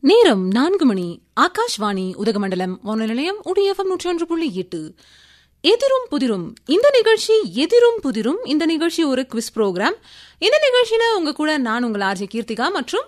நேரம் 4 மணி. ஆகாஷ்வாணி உதகமண்டலம் வானொலி நிலையம் UDFM 101.8. எதிரும் புதிரும் இந்த நிகழ்ச்சி. எதிரும் புதிரும் இந்த நிகழ்ச்சி ஒரு குவிஸ் ப்ரோக்ராம். இந்த நிகழ்ச்சியில உங்க கூட நான் உங்கள் ஆர்ஜே கீர்த்திகா மற்றும்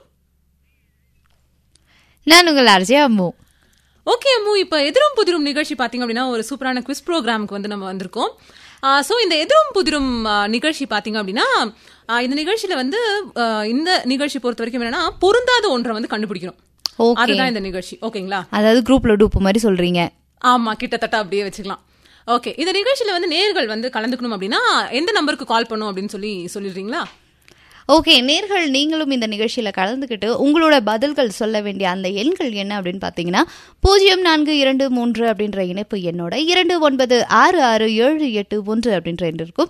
நான் உங்கள் ஆர்ஜே அம்மு. ஓகே அம்மு, இப்ப எதிரும் புதிரும் நிகழ்ச்சி பாத்தீங்க அப்படின்னா ஒரு சூப்பரான குவிஸ் ப்ரோக்ராமுக்கு வந்து நம்ம வந்திருக்கோம். சோ இந்த எதிரும் புதிரும் நிகழ்ச்சி பாத்தீங்க அப்படின்னா இந்த நிகழ்ச்சியில வந்து இந்த நிகழ்ச்சி பொறுத்த வரைக்கும் என்னன்னா பொருந்தாத ஒன்றை வந்து கண்டுபிடிக்கணும். அதுதான் இந்த நிகழ்ச்சி. ஓகேங்களா? அதாவது குரூப்ல டூப் மாதிரி சொல்றீங்க. ஆமா, கிட்டத்தட்ட அப்படியே வச்சுக்கலாம். ஓகே, இந்த நிகழ்ச்சியில வந்து நேர்கள் வந்து கலந்துக்கணும் அப்படின்னா எந்த நம்பருக்கு கால் பண்ணும் அப்படின்னு சொல்லிடுறீங்களா? ஓகே, நேர்கள் நீங்களும் இந்த நிகழ்ச்சியில கலந்துக்கிட்டு உங்களோட பதில்கள் சொல்ல வேண்டிய அந்த எண்கள் என்ன அப்படின்னு பாத்தீங்கன்னா 0423 அப்படின்ற இணைப்பு எண்ணோட 29666781 அப்படின்ற எண் இருக்கும்.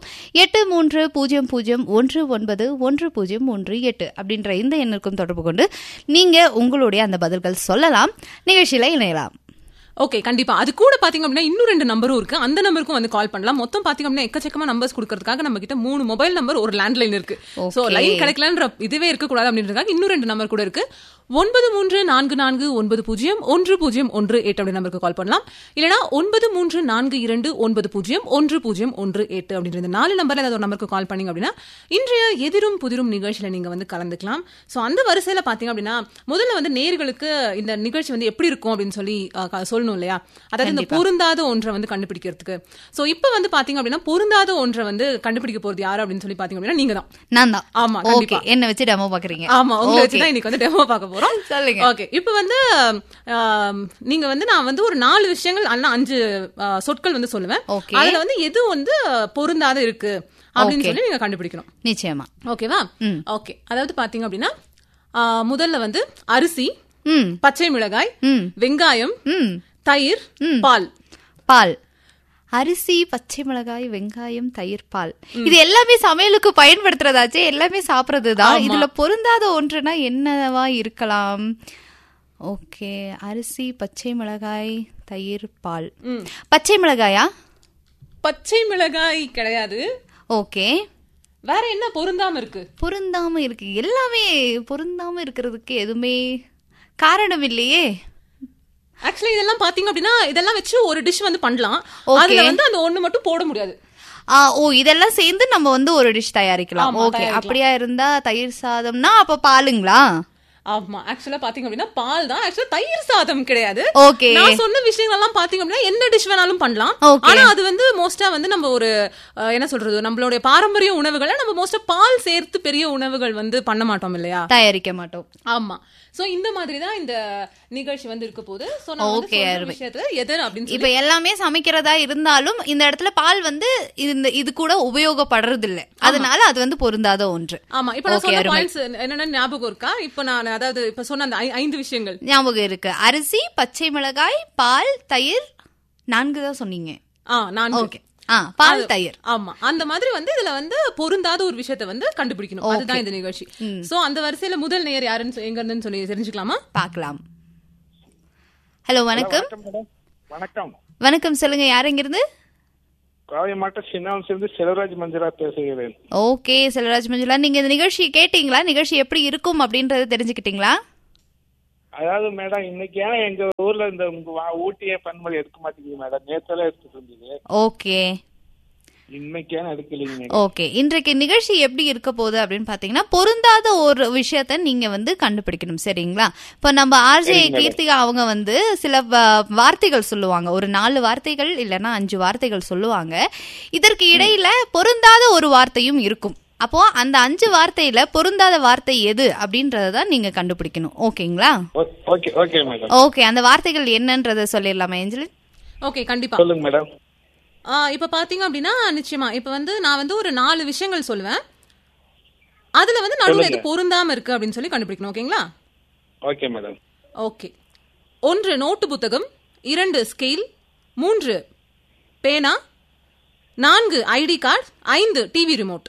8300191018 அப்படின்ற இந்த எண்ணிற்கும் தொடர்பு கொண்டு நீங்க உங்களுடைய அந்த பதில்கள் சொல்லலாம், நிகழ்ச்சியில இணையலாம். ஓகே, கண்டிப்பா. அது கூட பாத்தீங்க அப்படின்னா இன்னும் 2 நம்பரும் இருக்கு. அந்த நம்பருக்கும் வந்து கால் பண்ணலாம். மொத்தம் பாத்தீங்க அப்படின்னா எக்கச்சக்கமா நம்பர்ஸ் கொடுக்கறதுக்காக நம்ம கிட்ட 3 மொபைல் நம்பர், ஒரு லேண்ட்லைன் இருக்கு. சோ லைன் கிடைக்கலன்ற இதுவே இருக்க கூடாது அப்படின்றதுக்காக இன்னும் 2 நம்பர் கூட இருக்கு. 9344901018 அப்படி நம்பருக்கு கால் பண்ணலாம். இல்லனா 9342901018 அப்படின்ற இந்த 4 நம்பர்ல ஏதாவது ஒரு நம்பருக்கு கால் பண்ணீங்க அப்படின்னா இன்றைய எதிரும் புதிரும் நிகழ்ச்சியில நீங்க வந்து கலந்துக்கலாம். சோ அந்த வரிசையில பாத்தீங்க அப்படின்னா முதல்ல வந்து நேர்களுக்கு இந்த நிகழ்ச்சி வந்து எப்படி இருக்கும் அப்படின்னு சொல்லி சொல்லணும் இல்லையா? அதாவது இந்த பொருந்தாத ஒன்றை வந்து கண்டுபிடிக்கிறதுக்கு. சோ இப்ப வந்து பாத்தீங்க அப்படின்னா பொருந்தாத ஒன்றை வந்து கண்டுபிடிக்க போறது யாரு அப்படின்னு சொல்லி பாத்தீங்க அப்படின்னா நீங்க தான். நான் தான். ஆமா, கண்டிப்பா. என்ன வச்சு டெமோ பாக்குறீங்க? ஆமா, உங்களை வச்சு தான் இன்னைக்கு வந்து டெமோ பார்க்க போறோம். சொல்லுங்க. ஓகே, இப்ப வந்து நீங்க வந்து நான் வந்து ஒரு 4 விஷயங்கள் அல்ல 5 சொற்கள் வந்து சொல்லுவேன். அதுல வந்து எது வந்து பொருந்தாத இருக்கு அப்படின்னு சொல்லி நீங்க கண்டுபிடிக்கணும். நிச்சயமா. ஓகேவா? ஓகே, அதாவது பாத்தீங்க அப்படின்னா முதல்ல வந்து அரிசி, பச்சை மிளகாய், வெங்காயம், தயிர், பால். பால், அரிசி, பச்சை மிளகாய், வெங்காயம், தயிர், பால். இது எல்லாமே சமையலுக்கு பயன்படுத்துறதாச்சே, எல்லாமே சாப்பிடறதுதான். இதுல பொருந்தாத ஒன்றுனா என்னவா இருக்கலாம்? ஓகே, அரிசி, பச்சை மிளகாய், தயிர், பால். பச்சை மிளகாயா? பச்சை மிளகாய் கிடையாது. ஓகே, வேற என்ன பொருந்தாம இருக்கு? பொருந்தாம இருக்கு, எல்லாமே பொருந்தாம இருக்கிறதுக்கு எதுவுமே காரணம் இல்லையே. ஆக்சுவலி இதெல்லாம் பாத்தீங்க அப்படின்னா இதெல்லாம் வச்சு ஒரு டிஷ் வந்து பண்ணலாம். அதுல வந்து அந்த ஒண்ணு மட்டும் போட முடியாது. ஓ, இதெல்லாம் சேர்ந்து நம்ம வந்து ஒரு டிஷ் தயாரிக்கலாம். ஓகே, அப்படியா இருந்தா தயிர் சாதம்னா அப்ப பாலுங்களா? ஆமா, ஆக்சுவலா பாத்தீங்க அப்படின்னா பால் தான். ஆக்சுவலா தயிர் சாதம் கிடையாது. ஓகே, நான் சொன்ன விஷயங்கள் எல்லாம் பாத்தீங்க அப்படின்னா என்ன டிஷ் வேணாலும் பண்ணலாம். ஆனா அது வந்து மோஸ்டா வந்து நம்ம ஒரு என்ன சொல்றது, நம்மளுடைய பாரம்பரிய உணவுகளை நம்ம மோஸ்டா பால் சேர்த்து பெரிய உணவுகள் வந்து பண்ண மாட்டோம் இல்லையா? தயாரிக்க மாட்டோம். ஆமா. சோ இந்த மாதிரி தான் இந்த நிகழ்ச்சி வந்து இருக்க போகுது. சோ நான் விஷயத்தை எது அப்படின்னு இப்ப எல்லாமே சமைக்கிறதா இருந்தாலும் இந்த இடத்துல பால் வந்து இது கூட உபயோகப்படுறது இல்ல, அதனால அது வந்து பொருந்தாத ஒன்று. ஆமா, இப்ப நான் சொன்ன பாயிண்ட்ஸ் என்னன்னா ஞாபகம் இருக்கா? இப்ப நான் அதாவது இப்ப சொன்ன அந்த 5 விஷயங்கள் ஞாபகம் இருக்கு. அரிசி, பச்சை மிளகாய், பால், தயிர், 4 தான் சொன்னீங்க. 4. ஓகே, பால், தயிர். ஆமா, அந்த மாதிரி வந்து இதுல வந்து பொருந்தாத ஒரு விஷயத்தை வந்து கண்டுபிடிக்கணும். அதுதான் இந்த நிகழ்ச்சி. சோ அந்த வரிசையில முதல் நேயர் யாருன்னு எங்க இருந்துன்னு சொல்லி தெரிஞ்சுக்கலாமா? பார்க்கலாம். ஹலோ, வணக்கம். வணக்கம். வணக்கம், சொல்லுங்க, யார் எங்க இருந்து? காவியமாட்ட சின்னாம்சிலிருந்து செல்வராஜ் மஞ்சளா பேசுகிறேன். ஓகே, செல்வராஜ் மஞ்சளா, நீங்க இந்த நிகழ்ச்சி கேட்டீங்களா? நிகழ்ச்சி எப்படி இருக்கும் அப்படின்றத தெரிஞ்சுக்கிட்டீங்களா? அதாவது மேடம், இன்னைக்கு ஏன் எங்க ஊர்ல இந்த ஊட்டியே பன்மொழி எடுக்க மாட்டேங்குது மேடம். நேற்றெல்லாம் எடுத்துட்டு இருந்தது. ஓகே, இன்னைக்கு ஏன் எடுக்கலீங்க? ஓகே, இன்றைக்கு நிகழ்ச்சி எப்படி இருக்க போகுது அப்படின்னு பாத்தீங்கன்னா பொருந்தாத ஒரு விஷயத்த நீங்க வந்து கண்டுபிடிக்கணும். சரிங்களா? இப்ப நம்ம ஆர்ஜே கீர்த்திகா அவங்க வந்து சில வார்த்தைகள் சொல்லுவாங்க. ஒரு 4 வார்த்தைகள் இல்லைன்னா 5 வார்த்தைகள் சொல்லுவாங்க. இதற்கு இடையில பொருந்தாத ஒரு வார்த்தையும் இருக்கும். அப்போ அந்த 5 வார்த்தையில பொருந்தாத வார்த்தை எது அப்படின்றதான் நீங்க கண்டுபிடிக்கணும். ஓகேங்களா? ஓகே, அந்த வார்த்தைகள் என்னன்றத சொல்லிடலாமா ஏஞ்சலின்? ஓகே, கண்டிப்பா சொல்லுங்க மேடம். இப்ப பாத்தீங்க அப்படின்னா நிச்சயமா இப்ப வந்து நான் வந்து ஒரு 4 விஷயங்கள் சொல்லுவேன். அதுல வந்து நடுவுல எது பொருந்தாம இருக்கு அப்படின்னு சொல்லி கண்டுபிடிக்கணும். ஓகேங்களா? Okay madam. ஓகே. 1 நோட்டு புத்தகம், 2 ஸ்கேல், 3 பேனா, 4 ID card, 5 TV remote.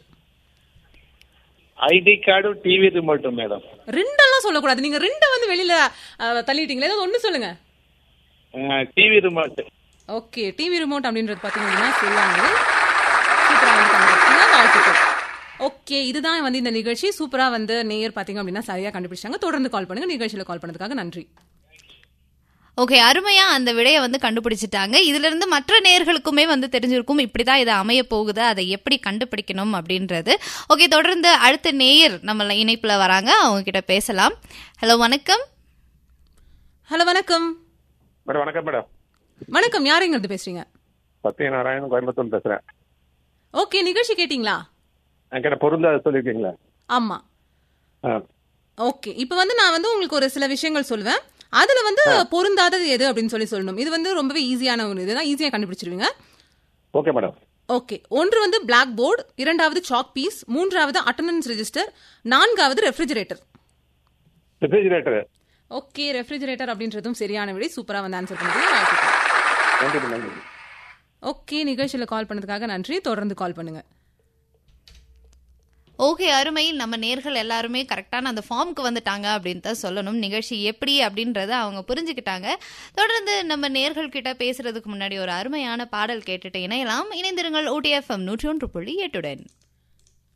ID card, TV remote madam. 2 எல்லாம் சொல்லக்கூடாது. நீங்க 2 வந்து வெளியில தள்ளிட்டீங்களா? ஏதாவது ஒண்ணு சொல்லுங்க. TV remote. Okay, TV remote அப்படின்றது பாத்தீங்கன்னா சொல்லுவாங்க. சூப்பரா வந்து கண்டுபிடிச்சீங்க, வாழ்த்துக்கள். ஓகே, இதுதான் வந்து இந்த நிகழ்ச்சி. சூப்பரா வந்து நேயர் பாத்தீங்க அப்படின்னா சரியா கண்டுபிடிச்சாங்க. தொடர்ந்து கால் பண்ணுங்க. நிகழ்ச்சியில கால் பண்ணதுக்காக நன்றி. ஓகே, அருமையா அந்த விடையை வந்து கண்டுபிடிச்சிட்டாங்க. இதுல இருந்து மற்ற நேயர்களுக்குமே வந்து தெரிஞ்சிருக்கும் இப்படிதான் இது அமைய போகுது, அதை எப்படி கண்டுபிடிக்கணும் அப்படின்றது. ஓகே, தொடர்ந்து அடுத்த நேயர் நம்ம இணைப்புல வராங்க, அவங்க கிட்ட பேசலாம். ஹலோ, வணக்கம். ஹலோ, வணக்கம். மேடம் வணக்கம் மேடம். வணக்கம், யாருங்க இருந்து பேசுறீங்க? சத்யநாராயணன், கோயம்புத்தூர் பேசுறேன். ஓகே, நிகழ்ச்சி கேட்டீங்களா? என்கிட்ட பொருந்தாத சொல்லிருக்கீங்களா? ஆமா. ஓகே, இப்ப வந்து நான் வந்து உங்களுக்கு ஒரு சில விஷயங்கள் சொல்லுவேன். அதுல வந்து பொருந்தாதது எது அப்படின்னு சொல்லணும். இது வந்து ரொம்பவே ஈஸியான ஒரு இதுதான், ஈஸியா கண்டுபிடிச்சிருவீங்க. Okay madam. ஓகே, ஒன்று வந்து பிளாக் போர்டு, இரண்டாவது சாக் பீஸ், மூன்றாவது அட்டெண்டன்ஸ் ரெஜிஸ்டர், நான்காவது ரெஃப்ரிஜரேட்டர். ரெஃப்ரிஜரேட்டர். ஓகே, ரெஃப்ரிஜரேட்டர் அப்படின்றதும் சரியான விடை. சூப்பரா வந்து ஆன்சர் பண்ணுங்க. நன்றி. ஓகே, நிகழ்ச்சியில கால் பண்ணதுக்காக நன்றி. தொடர்ந்து கால் பண்ணுங்க. ஓகே, அருமை. நம்ம நேர்கள் எல்லாருமே கரெக்டான அந்த ஃபார்முக்கு வந்துட்டாங்க அப்படின்னு தான் சொல்லணும். நிகழ்ச்சி எப்படி அப்படின்றத அவங்க புரிஞ்சுக்கிட்டாங்க. தொடர்ந்து நம்ம நேர்கள் கிட்ட பேசுறதுக்கு முன்னாடி ஒரு அருமையான பாடல் கேட்டுட்டு இணையலாம். இணைந்திருங்கள் OTFM 101.8.